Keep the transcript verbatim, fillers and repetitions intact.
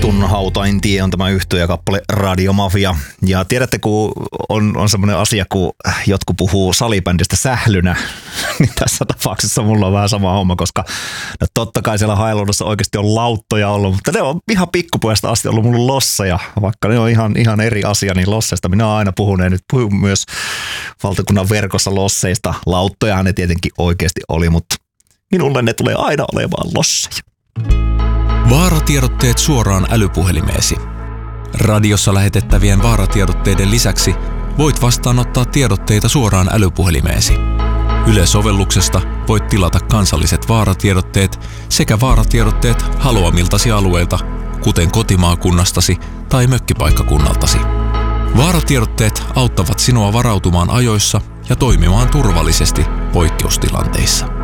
Tunnetun hautain tie on tämä yhtyeekappale Radiomafia. Ja tiedätte, kun on, on semmoinen asia, kun jotkut puhuu salibändistä sählynä, niin tässä tapauksessa mulla on vähän sama homma, koska no totta kai siellä Hailuodossa oikeasti on lauttoja ollut, mutta ne on ihan pikkupojasta asti ollut mulla losseja, vaikka ne on ihan, ihan eri asia, niin losseista minä olen aina puhunut ja nyt puhun myös valtakunnan verkossa losseista. Lauttojahan ne tietenkin oikeasti oli, mutta minulle ne tulee aina olemaan losseja. Vaaratiedotteet suoraan älypuhelimeesi. Radiossa lähetettävien vaaratiedotteiden lisäksi voit vastaanottaa tiedotteita suoraan älypuhelimeesi. Yle-sovelluksesta voit tilata kansalliset vaaratiedotteet sekä vaaratiedotteet haluamiltasi alueilta, kuten kotimaakunnastasi tai mökkipaikkakunnaltasi. Vaaratiedotteet auttavat sinua varautumaan ajoissa ja toimimaan turvallisesti poikkeustilanteissa.